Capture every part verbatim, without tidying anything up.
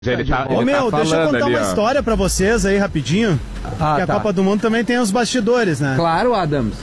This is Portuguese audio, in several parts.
Ele tá, Ô ele meu, tá deixa eu contar ali, uma ó. história pra vocês aí rapidinho. Ah, que a tá. Copa do Mundo também tem os bastidores, né? Claro, Adams.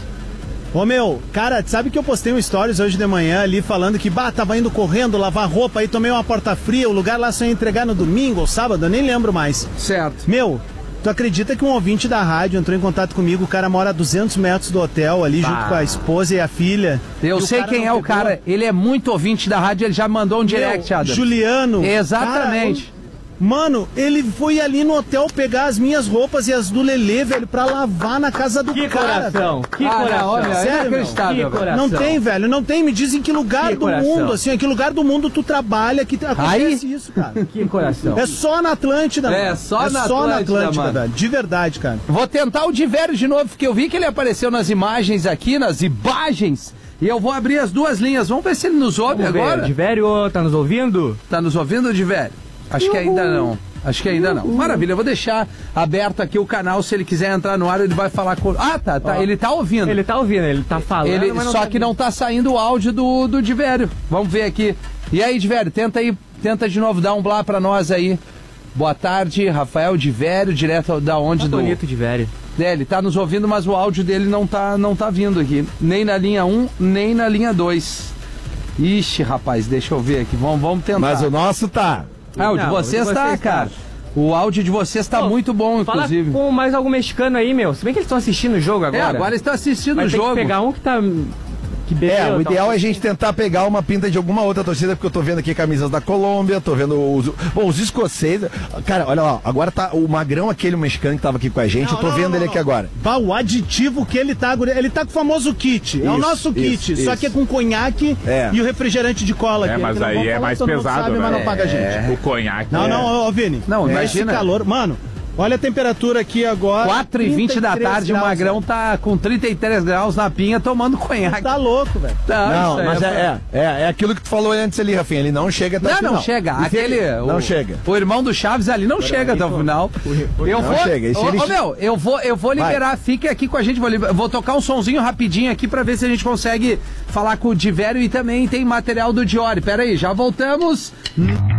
Ô meu, cara, sabe que eu postei um stories hoje de manhã ali falando que, bah, tava indo correndo lavar roupa, aí tomei uma porta fria, o lugar lá só ia entregar no domingo ou sábado, eu nem lembro mais. Certo. Meu, tu acredita que um ouvinte da rádio entrou em contato comigo, o cara mora a duzentos metros do hotel ali, Bah. junto com a esposa e a filha. Eu E o sei cara quem não é o pegou. cara. Ele é muito ouvinte da rádio, ele já mandou um direct, Meu, Adams. Juliano. Exatamente. Cara, eu- Mano, ele foi ali no hotel pegar as minhas roupas e as do Lelê, velho, pra lavar na casa do Que cara. coração, que Ah, coração. não, olha, Sério, inacreditável. meu? velho. Que coração. Não tem, velho, não tem. Me dizem que lugar Que do coração. mundo, assim, em que lugar do mundo tu trabalha que acontece Aí? isso, cara. Que coração. É só na Atlântida, É, mano. só é na só na Atlântida, Atlântida, mano. velho. De verdade, cara. Vou tentar o Divério de novo, porque eu vi que ele apareceu nas imagens aqui, nas imagens. E eu vou abrir as duas linhas. Vamos ver se ele nos ouve Vamos ver, agora. Divério, tá nos ouvindo? Tá nos ouvindo, Divério? Acho que ainda não. Acho que ainda não. Maravilha, eu vou deixar aberto aqui o canal. Se ele quiser entrar no ar, ele vai falar com. Ah, tá, tá. Ó. Ele tá ouvindo. Ele tá ouvindo, ele tá falando, Ele- mas não só tá que não tá saindo o áudio do, do Divério. Vamos ver aqui. E aí, Divério, tenta aí, tenta de novo dar um blá pra nós aí. Boa tarde, Rafael Divério, direto da onde Tá do. bonito, Divério. É, ele tá nos ouvindo, mas o áudio dele não tá, não tá vindo aqui. Nem na linha um, nem na linha dois. Ixi, rapaz, deixa eu ver aqui. Vamos, vamos tentar. Mas o nosso tá. Ah, o de Não, vocês o de tá, vocês tá. cara. O áudio de vocês tá Ó, muito bom, Fala inclusive. com mais algum mexicano aí, meu. Se bem que eles estão assistindo o jogo agora. É, agora eles estão assistindo Vai o ter jogo. que pegar um que tá... Que bebeu, É, o tá- ideal é a gente tentar pegar uma pinta de alguma outra torcida, porque eu tô vendo aqui camisas da Colômbia, tô vendo os. Bom, os escoceses. Cara, olha lá, agora tá o Magrão, aquele mexicano que tava aqui com a gente, eu tô Não, vendo não, ele não, aqui não. agora. Bah, o aditivo que ele tá, guri- ele tá com o famoso kit. É o Isso, nosso kit, isso, só isso. que é com conhaque É. e o refrigerante de cola É, aqui. mas que não aí vamos é falar, mais todo mundo pesado, sabe, mas né? não paga a gente. O conhaque. Não, é- não, ô, ô, Vini. Não, é imagina. Esse calor, mano, olha a temperatura aqui agora. quatro e vinte da trinta e três tarde, o graus, Magrão velho. tá com trinta e três graus na pinha tomando conhaque. Tá louco, velho. Tá, Não, isso aí mas é- é, é, é, é aquilo que tu falou antes ali, Rafinha. Ele não chega até o Não, final. não chega. E se Aquele. ele- Não o, chega. O irmão do Chaves ali não chega até o final. Eu Não vou. chega. E se Ô, ele- ô, meu, eu vou, eu vou liberar. Fique aqui com a gente. Vou, liber- vou tocar um sonzinho rapidinho aqui pra ver se a gente consegue falar com o Divério e também tem material do Diori. Pera aí, já voltamos.